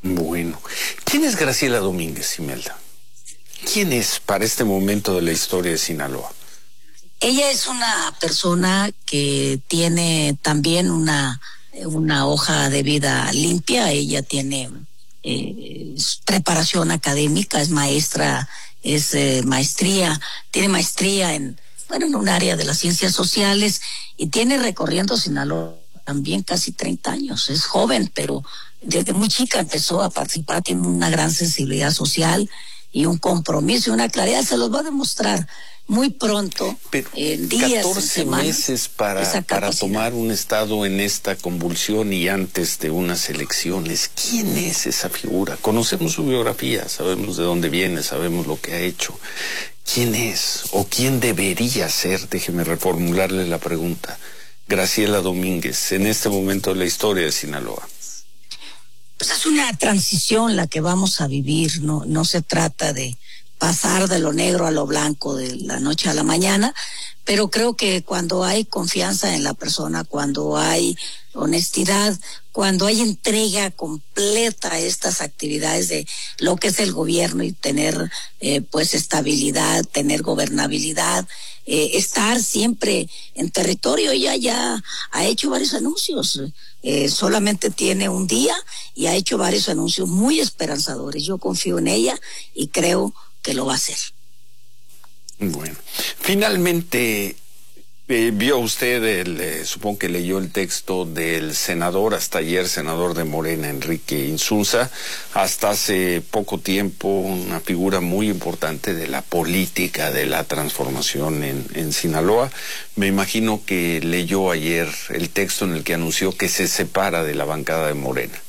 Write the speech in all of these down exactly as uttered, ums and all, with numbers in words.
Bueno, ¿quién es Graciela Domínguez, Imelda? ¿Quién es para este momento de la historia de Sinaloa? Ella es una persona que tiene también una, una hoja de vida limpia. Ella tiene eh, preparación académica, es maestra, es eh, maestría, tiene maestría en, bueno, en un área de las ciencias sociales y tiene recorriendo Sinaloa también casi treinta años. Es joven, pero desde muy chica empezó a participar, tiene una gran sensibilidad social y un compromiso y una claridad. Se los va a demostrar muy pronto, pero en días, catorce en meses para, para tomar un estado en esta convulsión y antes de unas elecciones. ¿Quién es esa figura? Conocemos su biografía, sabemos de dónde viene, sabemos lo que ha hecho. ¿Quién es o quién debería ser? Déjeme reformularle la pregunta. Graciela Domínguez, en este momento de la historia de Sinaloa. Pues es una transición la que vamos a vivir, no, no se trata de pasar de lo negro a lo blanco de la noche a la mañana, pero creo que cuando hay confianza en la persona, cuando hay honestidad, cuando hay entrega completa a estas actividades de lo que es el gobierno y tener eh, pues estabilidad, tener gobernabilidad, eh, estar siempre en territorio. Ella ya ha hecho varios anuncios, eh, solamente tiene un día y ha hecho varios anuncios muy esperanzadores. Yo confío en ella y creo que lo va a hacer. Bueno, finalmente eh, vio usted, el, eh, supongo que leyó el texto del senador, hasta ayer senador de Morena, Enrique Insunza, hasta hace poco tiempo una figura muy importante de la política, de la transformación en, en Sinaloa. Me imagino que leyó ayer el texto en el que anunció que se separa de la bancada de Morena.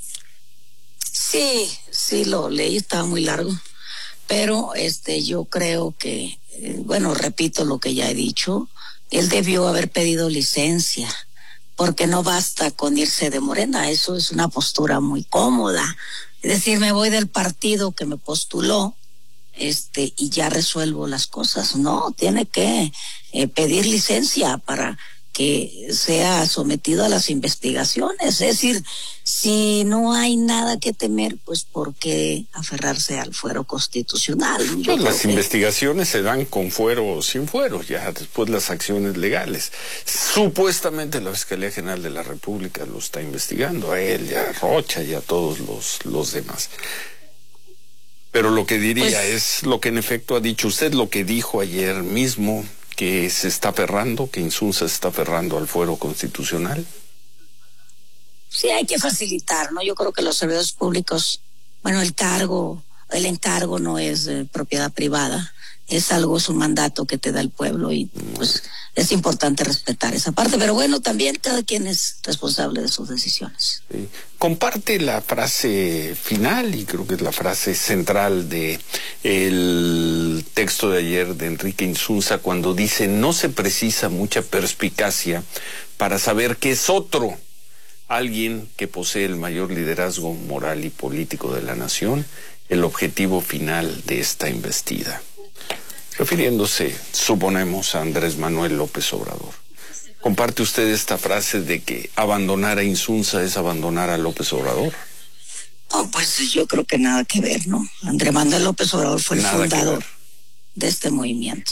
Sí, sí lo leí, estaba muy largo. Pero este, yo creo que, eh, bueno, repito lo que ya he dicho, él debió haber pedido licencia, porque no basta con irse de Morena, eso es una postura muy cómoda. Es decir, me voy del partido que me postuló, este, y ya resuelvo las cosas. No, tiene que eh, pedir licencia para que sea sometido a las investigaciones. Es decir, si no hay nada que temer, pues ¿por qué aferrarse al fuero constitucional? Yo pues las que... investigaciones se dan con fuero o sin fuero, ya después las acciones legales. Supuestamente la Fiscalía General de la República lo está investigando, a él, y a Rocha y a todos los, los demás. Pero lo que diría pues... es lo que en efecto ha dicho usted, lo que dijo ayer mismo, que se está aferrando, que Insunza se está aferrando al fuero constitucional. Sí, hay que facilitar, ¿no? Yo creo que los servidores públicos, bueno, el cargo, el encargo no es eh, propiedad privada, es algo, es un mandato que te da el pueblo y pues es importante respetar esa parte, pero bueno, también cada quien es responsable de sus decisiones. Sí. Comparte la frase final y creo que es la frase central de el texto de ayer de Enrique Insunza cuando dice: no se precisa mucha perspicacia para saber que es otro alguien que posee el mayor liderazgo moral y político de la nación, el objetivo final de esta investida. Refiriéndose, suponemos, a Andrés Manuel López Obrador. ¿Comparte usted esta frase de que abandonar a Insunza es abandonar a López Obrador? Oh, pues yo creo que nada que ver, ¿no? Andrés Manuel López Obrador fue el nada fundador de este movimiento.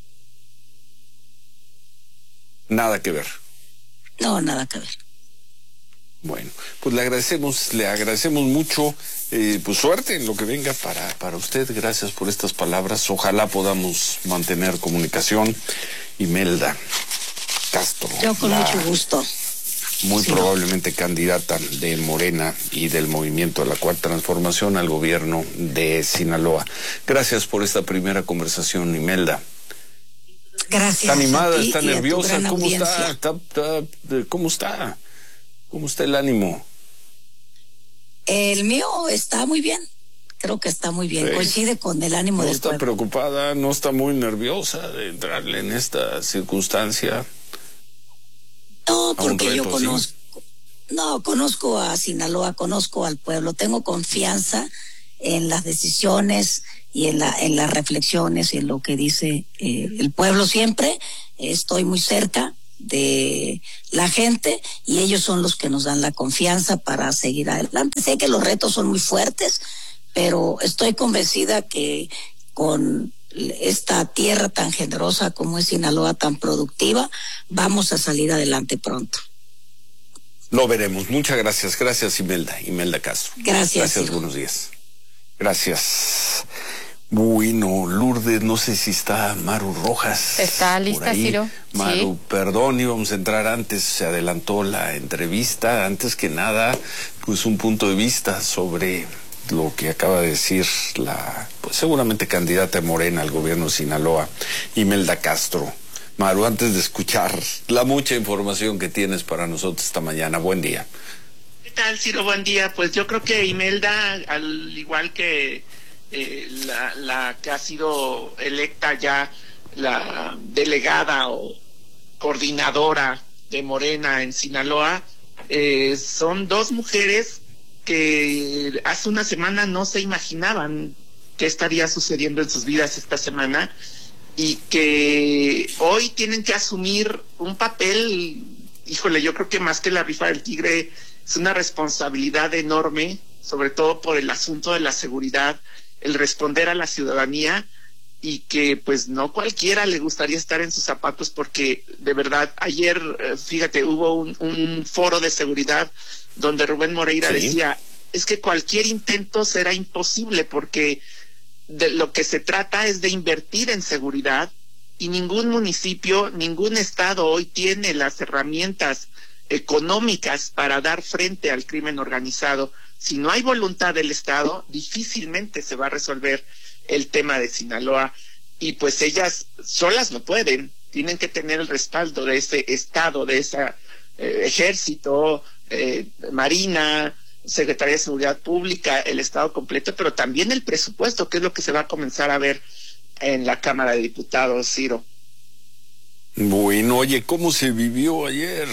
Nada que ver. No, nada que ver. Bueno, pues le agradecemos, le agradecemos mucho, eh, pues suerte en lo que venga para, para usted. Gracias por estas palabras. Ojalá podamos mantener comunicación. Imelda Castro. Yo con la, mucho gusto. Muy sí, probablemente no. candidata de Morena y del Movimiento de la Cuarta Transformación al gobierno de Sinaloa. Gracias por esta primera conversación, Imelda. Gracias. Está animada, a ti está y nerviosa. A tu ¿Cómo está? Está, está, está? ¿Cómo está? ¿Cómo está el ánimo? El mío está muy bien. Creo que está muy bien. Sí. Coincide con el ánimo no del está pueblo. Preocupada, no está muy nerviosa de entrarle en esta circunstancia. No, porque reto, yo conozco. ¿Sí? No, conozco a Sinaloa, conozco al pueblo. Tengo confianza en las decisiones y en, la, en las reflexiones y en lo que dice eh, el pueblo siempre. Estoy muy cerca de la gente, y ellos son los que nos dan la confianza para seguir adelante. Sé que los retos son muy fuertes, pero estoy convencida que con esta tierra tan generosa como es Sinaloa, tan productiva, vamos a salir adelante pronto. Lo veremos. Muchas gracias. Gracias, Imelda. Imelda Castro. Gracias. Gracias, Ciro. buenos días. Gracias. Bueno, Lourdes, no sé si está Maru Rojas. Está lista, Ciro. Maru, sí. Perdón, íbamos a entrar antes, se adelantó la entrevista. Antes que nada, pues un punto de vista sobre lo que acaba de decir la, pues seguramente candidata de Morena al gobierno de Sinaloa, Imelda Castro. Maru, antes de escuchar la mucha información que tienes para nosotros esta mañana, buen día. ¿Qué tal, Ciro? Buen día. Pues yo creo que Imelda, al igual que eh, la, la que ha sido electa ya la delegada o coordinadora de Morena en Sinaloa, eh, son dos mujeres que hace una semana no se imaginaban qué estaría sucediendo en sus vidas esta semana, y que hoy tienen que asumir un papel, híjole, yo creo que más que la rifa del tigre, es una responsabilidad enorme, sobre todo por el asunto de la seguridad, el responder a la ciudadanía, y que pues no cualquiera le gustaría estar en sus zapatos, porque de verdad ayer, fíjate, hubo un, un foro de seguridad donde Rubén Moreira sí. decía, es que cualquier intento será imposible, porque de lo que se trata es de invertir en seguridad, y ningún municipio, ningún estado hoy tiene las herramientas económicas para dar frente al crimen organizado. Si no hay voluntad del Estado, difícilmente se va a resolver el tema de Sinaloa, y pues ellas solas no pueden, tienen que tener el respaldo de ese Estado, de ese eh, ejército, eh, Marina, Secretaría de Seguridad Pública, el Estado completo, pero también el presupuesto, que es lo que se va a comenzar a ver en la Cámara de Diputados, Ciro. Bueno, oye, ¿cómo se vivió ayer?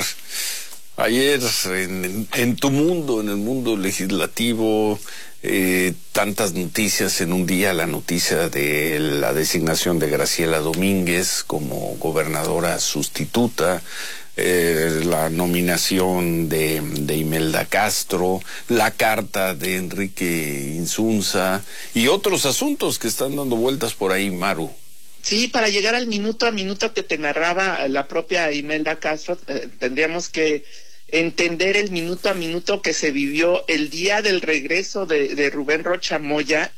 Ayer en, en tu mundo, en el mundo legislativo, eh, tantas noticias en un día, la noticia de la designación de Graciela Domínguez como gobernadora sustituta, Eh, la nominación de, de Imelda Castro, la carta de Enrique Insunza y otros asuntos que están dando vueltas por ahí, Maru. Sí, para llegar al minuto a minuto que te narraba la propia Imelda Castro, eh, tendríamos que entender el minuto a minuto que se vivió el día del regreso de, de Rubén Rocha Moya,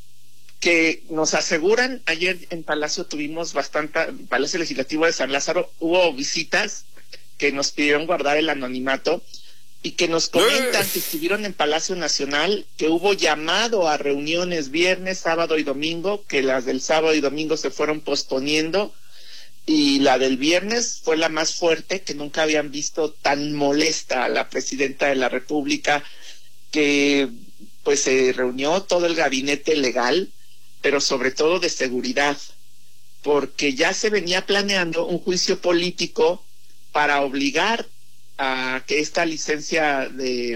que nos aseguran, ayer en Palacio tuvimos bastante, Palacio Legislativo de San Lázaro, hubo visitas que nos pidieron guardar el anonimato, y que nos comentan que estuvieron en Palacio Nacional, que hubo llamado a reuniones viernes, sábado y domingo, que las del sábado y domingo se fueron posponiendo, y la del viernes fue la más fuerte, que nunca habían visto tan molesta a la presidenta de la República, que pues se reunió todo el gabinete legal, pero sobre todo de seguridad, porque ya se venía planeando un juicio político para obligar a que esta licencia de,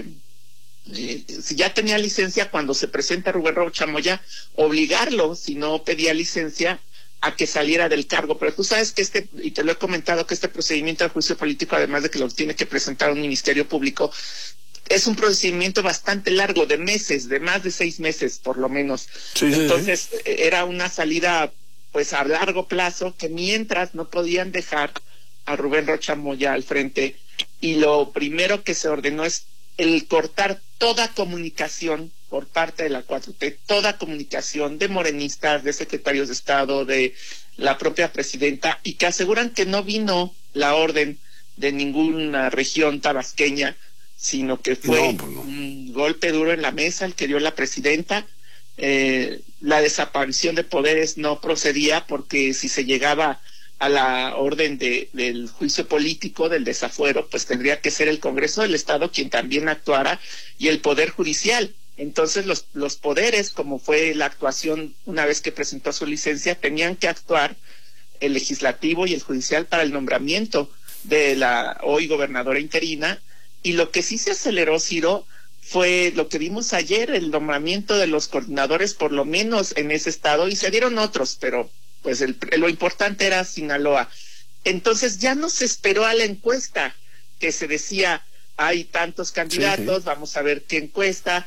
de si ya tenía licencia cuando se presenta Rubén Rocha Moya, obligarlo, si no pedía licencia, a que saliera del cargo. Pero tú sabes que este, y te lo he comentado, que este procedimiento de juicio político, además de que lo tiene que presentar un ministerio público, es un procedimiento bastante largo, de meses, de más de seis meses por lo menos. Sí, Entonces sí, sí. era una salida pues a largo plazo, que mientras no podían dejar a Rubén Rocha Moya al frente, y lo primero que se ordenó es el cortar toda comunicación por parte de la cuatro T, toda comunicación de morenistas, de secretarios de Estado, de la propia presidenta, y que aseguran que no vino la orden de ninguna región tabasqueña, sino que fue no, no. un golpe duro en la mesa el que dio la presidenta. Eh, la desaparición de poderes no procedía, porque si se llegaba a la orden de, del juicio político, del desafuero, pues tendría que ser el Congreso del Estado quien también actuara, y el Poder Judicial. Entonces los, los poderes, como fue la actuación una vez que presentó su licencia, tenían que actuar el legislativo y el judicial para el nombramiento de la hoy gobernadora interina. Y lo que sí se aceleró, Ciro, fue lo que vimos ayer, el nombramiento de los coordinadores, por lo menos en ese estado, y se dieron otros, pero pues el, lo importante era Sinaloa. Entonces ya no se esperó a la encuesta, que se decía, hay tantos candidatos, sí, sí. vamos a ver qué encuesta,